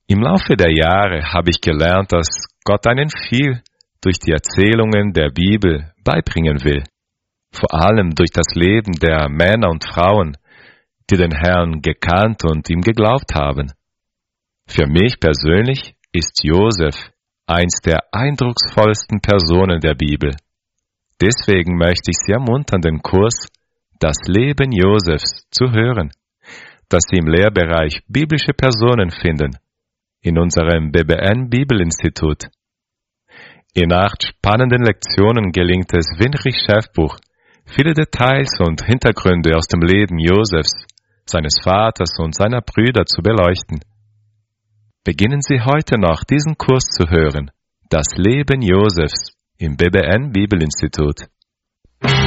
Im Laufe der Jahre habe ich gelernt, dass Gott einen viel durch die Erzählungen der Bibel beibringen will. Vor allem durch das Leben der Männer und Frauen, die den Herrn gekannt und ihm geglaubt haben. Für mich persönlich ist Josef eins der eindrucksvollsten Personen der Bibel. Deswegen möchte ich Sie ermuntern, den Kurs Das Leben Josefs zu hören, dass Sie im Lehrbereich biblische Personen finden, in unserem BBN Bibelinstitut. In 8 spannenden Lektionen gelingt es Winrich Schäfbuch, viele Details und Hintergründe aus dem Leben Josefs, seines Vaters und seiner Brüder zu beleuchten. Beginnen Sie heute noch, diesen Kurs zu hören, Das Leben Josefs im BBN Bibelinstitut.